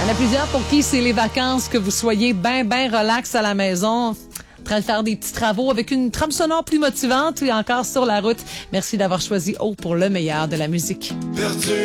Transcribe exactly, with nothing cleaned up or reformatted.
Il y en a plusieurs pour qui c'est les vacances, que vous soyez ben, ben relax à la maison, en train de faire des petits travaux avec une trame sonore plus motivante et encore sur la route. Merci d'avoir choisi O pour le meilleur de la musique. Perdu